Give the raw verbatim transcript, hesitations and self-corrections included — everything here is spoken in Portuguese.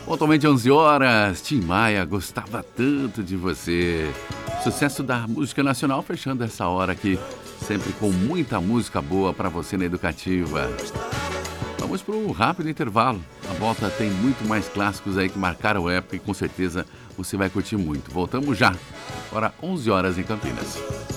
Pontualmente onze horas, Tim Maia, gostava tanto de você. Sucesso da música nacional, fechando essa hora aqui, sempre com muita música boa para você na Educativa. Vamos para um rápido intervalo. A volta tem muito mais clássicos aí que marcaram época e com certeza você vai curtir muito. Voltamos já. Agora onze horas em Campinas.